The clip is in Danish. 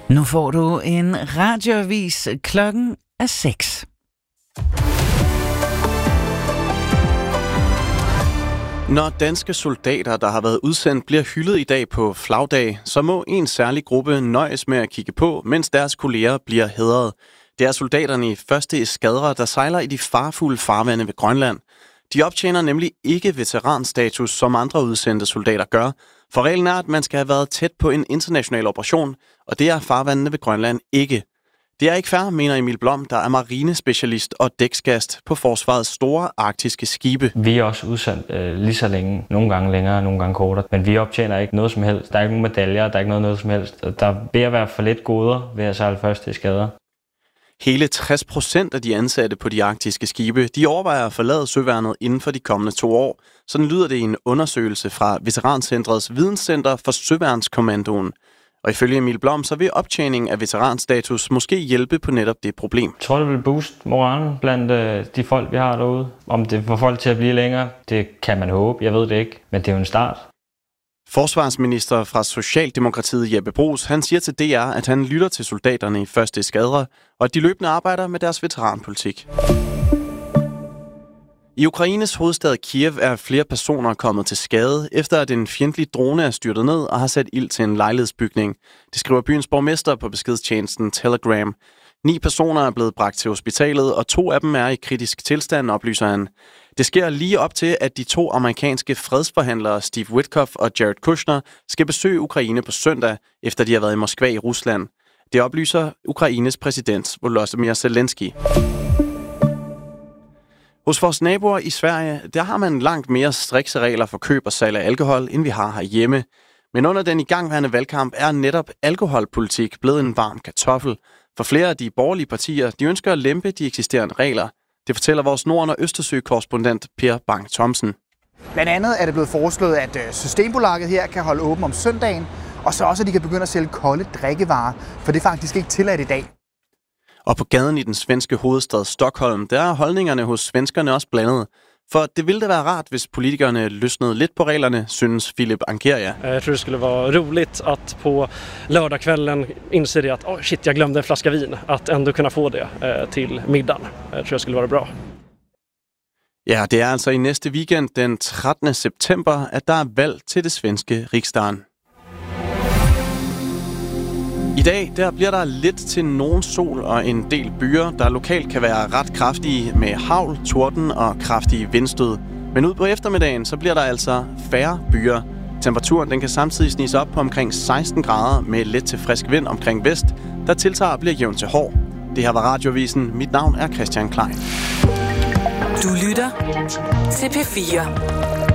Nu får du en radioavis. Klokken er 6. Når danske soldater, der har været udsendt, bliver hyldet i dag på flagdag, så må en særlig gruppe nøjes med at kigge på, mens deres kolleger bliver hædret. Det er soldaterne i 1. eskadre, der sejler i de farfulde farvande ved Grønland. De optjener nemlig ikke veteranstatus, som andre udsendte soldater gør. For reglen er, at man skal have været tæt på en international operation, og det er farvandene ved Grønland ikke. Det er ikke fair, mener Emil Blom, der er marinespecialist og dæksgast på forsvarets store arktiske skibe. Vi er også udsendt lige så længe, nogle gange længere, nogle gange kortere, men vi optjener ikke noget som helst. Der er ikke nogen medaljer, der er ikke noget som helst. Der vil at være for lidt goder ved at sejle første skader. Hele 60% af de ansatte på de arktiske skibe, de overvejer at forlade søværnet inden for de kommende 2 år. Sådan lyder det i en undersøgelse fra Veterancentrets Videnscenter for Søværnskommandoen. Og ifølge Emil Blom, så vil optjening af veteranstatus måske hjælpe på netop det problem. Jeg tror, det vil booste moralen blandt de folk, vi har derude. Om det får folk til at blive længere, det kan man håbe. Jeg ved det ikke, men det er jo en start. Forsvarsminister fra Socialdemokratiet Jeppe Bruus, han siger til DR, at han lytter til soldaterne i 1. eskadre, og at de løbende arbejder med deres veteranpolitik. I Ukraines hovedstad Kiev er flere personer kommet til skade, efter at en fjendtlig drone er styrtet ned og har sat ild til en lejlighedsbygning. Det skriver byens borgmester på beskedstjenesten Telegram. 9 personer er blevet bragt til hospitalet, og 2 af dem er i kritisk tilstand, oplyser han. Det sker lige op til, at de 2 amerikanske fredsforhandlere, Steve Witkoff og Jared Kushner, skal besøge Ukraine på søndag, efter de har været i Moskva i Rusland. Det oplyser Ukraines præsident Volodymyr Zelensky. Hos vores naboer i Sverige, der har man langt mere strikse regler for køb og salg af alkohol, end vi har herhjemme. Men under den igangværende valgkamp er netop alkoholpolitik blevet en varm kartoffel. For flere af de borgerlige partier, de ønsker at lempe de eksisterende regler. Det fortæller vores Norden- og Østersø-korrespondent Per Bang Thomsen. Blandt andet er det blevet foreslået, at Systembolaget her kan holde åben om søndagen, og så også, at de kan begynde at sælge kolde drikkevarer, for det er faktisk ikke tilladt i dag. Og på gaden i den svenske hovedstad Stockholm, der er holdningerne hos svenskerne også blandet. For det ville da være rart, hvis politikerne løsnede lidt på reglerne, synes Philip Angeria. Jag tror det skulle vara roligt att på lördagskvällen inse det att shit, jag glömde en flaska vin. Att ändå kunna få det till middagen. Jag tror det skulle vara bra. Ja, det er altså i næste weekend, den 13. september, at der er valg til det svenske Riksdagen. I dag der bliver der lidt til nogen sol og en del byer, der lokalt kan være ret kraftige med hagl, torden og kraftige vindstød. Men ud på eftermiddagen så bliver der altså færre byer. Temperaturen den kan samtidig snige sig op på omkring 16 grader med let til frisk vind omkring vest, der tiltager og bliver jævn til hård. Det her var Radioavisen. Mit navn er Christian Klein. Du lytter til P4.